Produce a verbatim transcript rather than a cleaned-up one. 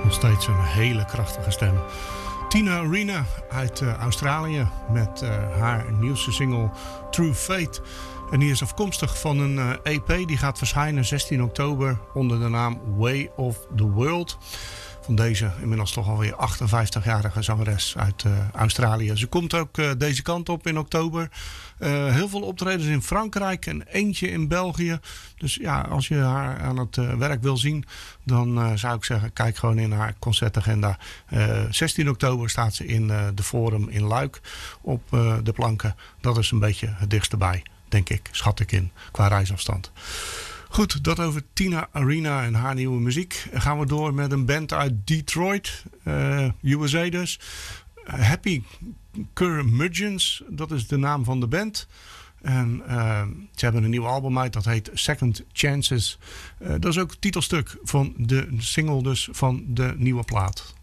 Nog steeds een hele krachtige stem. Tina Arena uit uh, Australië met uh, haar nieuwste single True Fate. En die is afkomstig van een uh, E P die gaat verschijnen zestien oktober onder de naam Way of the World. Van deze inmiddels toch alweer achtenvijftigjarige zangeres uit uh, Australië. Ze komt ook uh, deze kant op in oktober. Uh, heel veel optredens in Frankrijk en eentje in België. Dus ja, als je haar aan het uh, werk wil zien, dan uh, zou ik zeggen, kijk gewoon in haar concertagenda. Uh, zestien oktober staat ze in uh, de Forum in Luik op uh, de planken. Dat is een beetje het dichtst bij, denk ik, schat ik in, qua reisafstand. Goed, dat over Tina Arena en haar nieuwe muziek. Gaan we door met een band uit Detroit, uh, U S A dus. Happy Curmudgeons, dat is de naam van de band. En uh, ze hebben een nieuw album uit, dat heet Second Chances. Uh, dat is ook het titelstuk van de single dus van de nieuwe plaat.